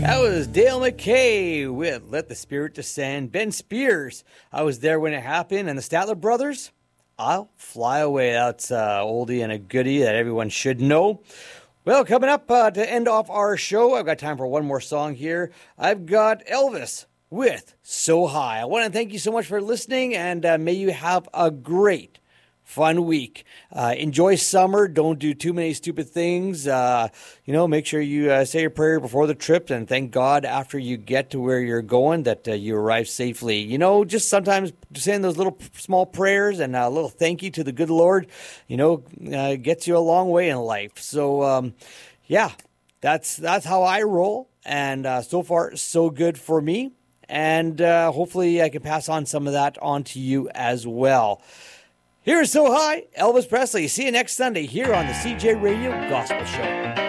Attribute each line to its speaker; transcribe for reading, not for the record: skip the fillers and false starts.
Speaker 1: That was Dale McKay with Let the Spirit Descend. Ben Spears, I was there when it happened. And the Statler Brothers, I'll Fly Away. That's an oldie and a goodie that everyone should know. Well, coming up to end off our show, I've got time for one more song here. I've got Elvis with So High. I want to thank you so much for listening, and may you have a great, fun week. Enjoy summer. Don't do too many stupid things. Make sure you say your prayer before the trip and thank God after you get to where you're going that you arrive safely. Just sometimes saying those little small prayers and a little thank you to the good Lord, gets you a long way in life. So, that's how I roll. And so far, so good for me. And hopefully I can pass on some of that on to you as well. Here's So High, Elvis Presley. See you next Sunday here on the CJ Radio Gospel Show.